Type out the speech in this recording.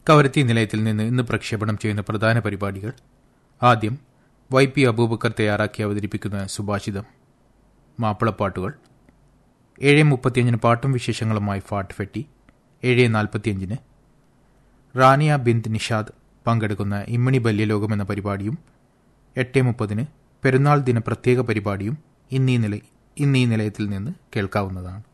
കവരത്തി നിലയത്തിൽ നിന്ന് ഇന്ന് പ്രക്ഷേപണം ചെയ്യുന്ന പ്രധാന പരിപാടികൾ: ആദ്യം YP അബൂബക്കർ തയ്യാറാക്കി അവതരിപ്പിക്കുന്ന സുഭാഷിതം, മാപ്പിളപ്പാട്ടുകൾ. 7:35 പാട്ടും വിശേഷങ്ങളുമായി ഫാട്ട് ഫെട്ടി. 7:45 റാനിയ ബിന്ത് നിഷാദ് പങ്കെടുക്കുന്ന ഇമ്മണി ബല്യലോകം എന്ന പരിപാടിയും 8:30 പെരുന്നാൾ ദിന പ്രത്യേക പരിപാടിയും ഇന്നീ നിലയത്തിൽ നിന്ന് കേൾക്കാവുന്നതാണ്.